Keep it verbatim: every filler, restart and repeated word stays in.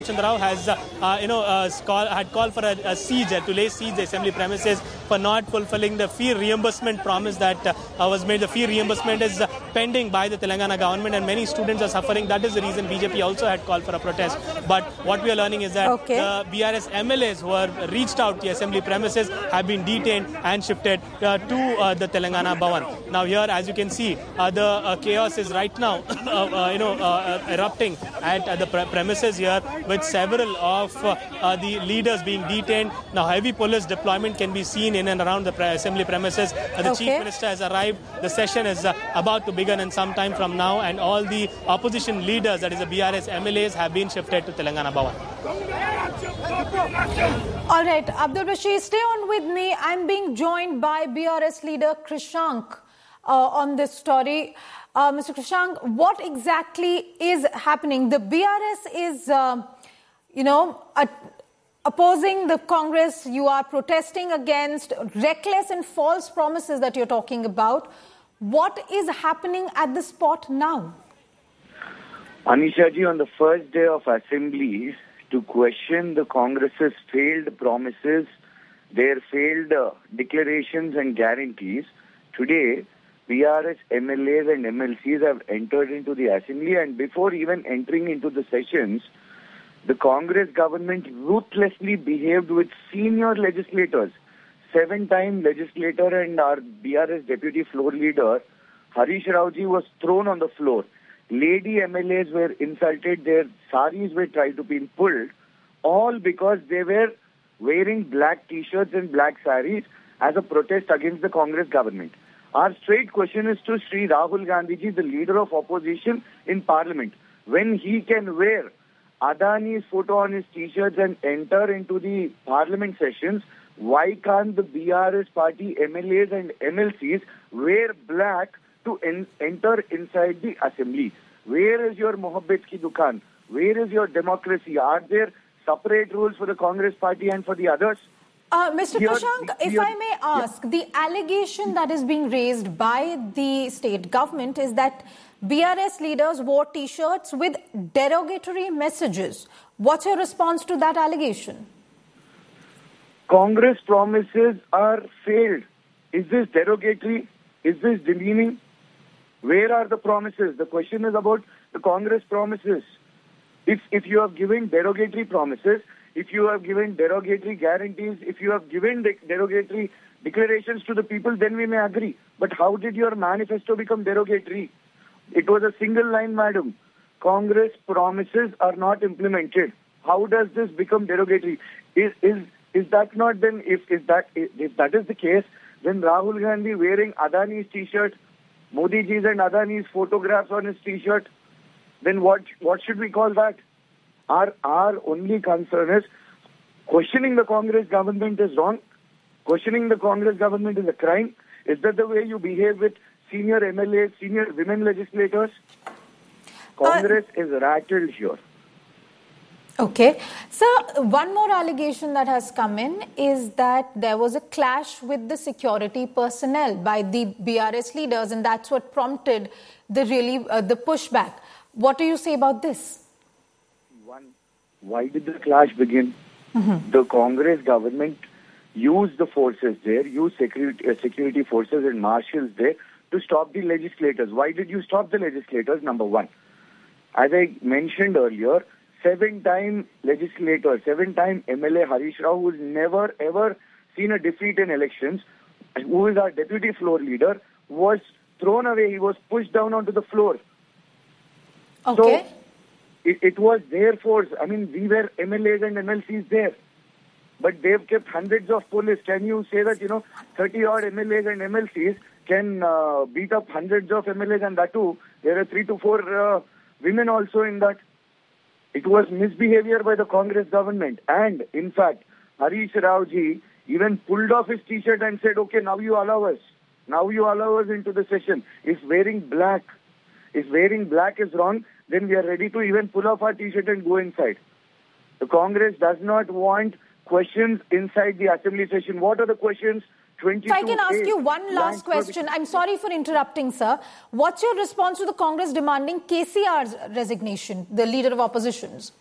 Chandra Rao has, uh, uh, you know, uh, call, had called for a, a siege, uh, to lay siege the assembly premises for not fulfilling the fee reimbursement promise that uh, was made. The fee reimbursement is uh, pending by the Telangana government, and many students are suffering. That is the reason B J P also had called for a protest. But what we are learning is that okay. the B R S M L As who have reached out to the assembly premises have been detained and shifted uh, to uh, the Telangana Bhavan. Now here, as you can see, uh, the uh, chaos is right now, uh, uh, you know, uh, uh, erupting at uh, the pre- premises here, with several of uh, uh, the leaders being detained. Now, heavy police deployment can be seen in and around the pre- assembly premises. Uh, the okay. Chief Minister has arrived. The session is uh, about to begin in some time from now, and all the opposition leaders, that is the B R S M L As, have been shifted to Telangana Bhavan. All right, Abdul Rashid, stay on with me. I'm being joined by B R S leader Krishank uh, on this story. Uh, Mister Krishank, what exactly is happening? The B R S is, uh, you know, uh, opposing the Congress. You are protesting against reckless and false promises that you're talking about. What is happening at the spot now? Anisha ji, on the first day of assembly, to question the Congress's failed promises, their failed uh, declarations and guarantees, today B R S M L As and M L Cs have entered into the assembly, and before even entering into the sessions, the Congress government ruthlessly behaved with senior legislators. Seven-time legislator and our B R S deputy floor leader, Harish Rawji, was thrown on the floor. Lady M L As were insulted, their saris were tried to be pulled, all because they were wearing black t-shirts and black saris as a protest against the Congress government. Our straight question is to Sri Rahul Gandhi ji, the leader of opposition in parliament. When he can wear Adani's photo on his t-shirts and enter into the parliament sessions, why can't the B R S party M L As and M L Cs wear black to en- enter inside the assembly? Where is your Mohabbat ki dukan? Where is your democracy? Are there separate rules for the Congress party and for the others? Uh, Mister Krishank, if I may ask, yeah. the allegation that is being raised by the state government is that B R S leaders wore t-shirts with derogatory messages. What's your response to that allegation? Congress promises are failed. Is this derogatory? Is this demeaning? Where are the promises? The question is about the Congress promises. If if you have given derogatory promises, if you have given derogatory guarantees, if you have given de- derogatory declarations to the people, then we may agree. But how did your manifesto become derogatory? It was a single line, madam. Congress promises are not implemented. How does this become derogatory? Is is is that not then, if, if that if that is the case, then Rahul Gandhi wearing Adani's t-shirt, Modi ji's and Adani's photographs on his t-shirt, then what what should we call that? Our, our only concern is questioning the Congress government is wrong. Questioning the Congress government is a crime. Is that the way you behave with senior M L As, senior women legislators? Congress uh, is rattled here. Okay. So, one more allegation that has come in is that there was a clash with the security personnel by the B R S leaders, and that's what prompted the really uh, the pushback. What do you say about this? One, why did the clash begin? Mm-hmm. The Congress government used the forces there, used security, uh, security forces and marshals there to stop the legislators. Why did you stop the legislators? Number one, as I mentioned earlier, seven-time legislator, seven-time M L A Harish Rao, who's never ever seen a defeat in elections, who is our deputy floor leader, was thrown away. He was pushed down onto the floor. Okay. So, it, it was their force. I mean, we were M L As and M L Cs there. But they've kept hundreds of police. Can you say that, you know, thirty-odd M L As and M L Cs can uh, beat up hundreds of M L As, and that too, there are three to four uh, women also in that? It was misbehavior by the Congress government. And, in fact, Harish Rawji even pulled off his t-shirt and said, okay, now you allow us. Now you allow us into the session. If wearing black, if wearing black is wrong, then we are ready to even pull off our t-shirt and go inside. The Congress does not want questions inside the assembly session. What are the questions? If I can ask you one last question. I'm sorry for interrupting, sir. What's your response to the Congress demanding K C R's resignation, the leader of oppositions?